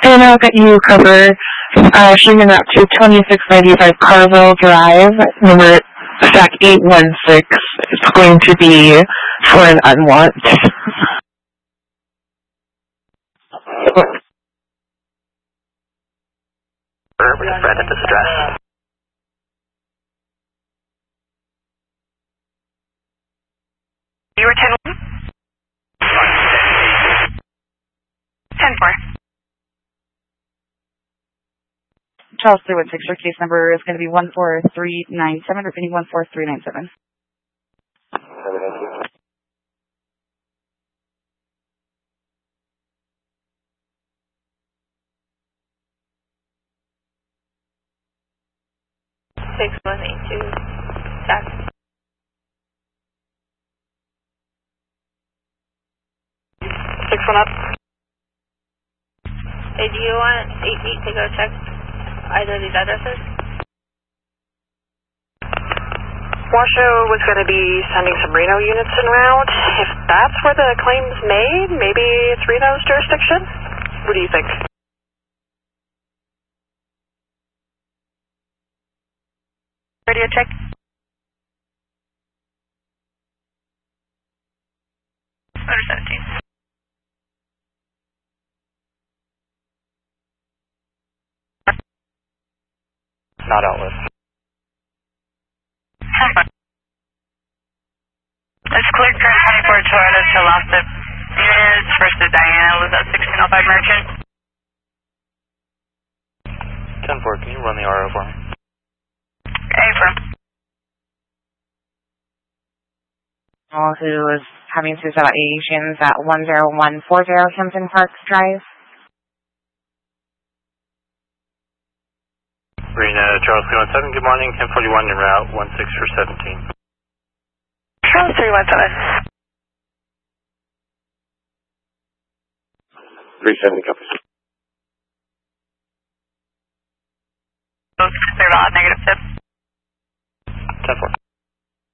I'll get you cover showing up to 2695 Carville Drive, number stack 816. It's going to be for an unwant. We spread at this address. You were 10-1? 10-4. Charles 316, your case number is going to be 14397, repeating 14397. 6182. Tax. 6-1 up. Hey, do you want 88 to go check either of these addresses? Washoe was going to be sending some Reno units en route. If that's where the claim's made, maybe it's Reno's jurisdiction? What do you think? Radio check. Under 17. Not outlet. It's clear for 24 Toyota to lost the units versus Diana was at 1605 Merchant. 10-4, can you run the RO for me? Affirm. Who is having suicidal ideations at 10140 Hampton Parks Drive. Reno, Charles 317, good morning, 1041 en route, 16 for 17. Charles 317. 370 copies. Clear out, negative tip. 10-4.